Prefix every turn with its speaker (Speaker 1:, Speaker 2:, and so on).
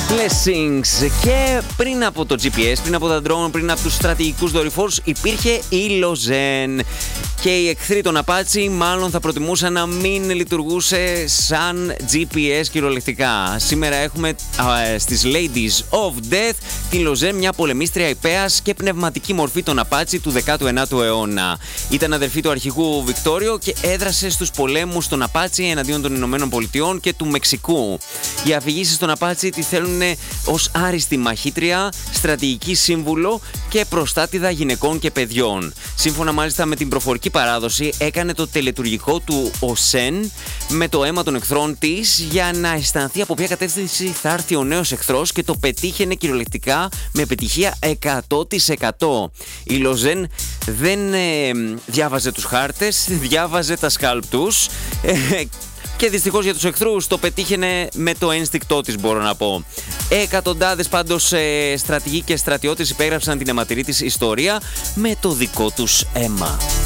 Speaker 1: Blessings. Και πριν από το GPS, πριν από τα drone, πριν από τους στρατηγικούς δορυφόρους, υπήρχε η Λοζέν. Και οι εχθροί των Apache μάλλον θα προτιμούσαν να μην λειτουργούσε σαν GPS κυριολεκτικά. Σήμερα έχουμε στις Ladies of Death τη Λοζέν, μια πολεμίστρια υπέας και πνευματική μορφή των Apache του 19ου αιώνα. Ήταν αδερφή του αρχηγού Βικτόριο και έδρασε στους πολέμους των Apache εναντίον των Ηνωμένων Πολιτειών και του Μεξικού. Οι αφηγήσεις των Apache τη θέλουν ως άριστη μαχήτρια, στρατηγική σύμβουλο και προστάτηδα γυναικών και παιδιών. Σύμφωνα μάλιστα με την προφορική παράδοση, έκανε το τελετουργικό του ο Σεν με το αίμα των εχθρών της για να αισθανθεί από ποια κατεύθυνση θα έρθει ο νέος εχθρός και το πετύχαινε κυριολεκτικά με επιτυχία 100%. Η Λοζέν δεν διάβαζε τους χάρτες, διάβαζε τα σκάλπ τους. Και δυστυχώς για τους εχθρούς το πετύχαινε με το ένστικτό της, μπορώ να πω. Εκατοντάδες πάντως στρατηγοί και στρατιώτες υπέγραψαν την αιματηρή της ιστορία με το δικό τους αίμα.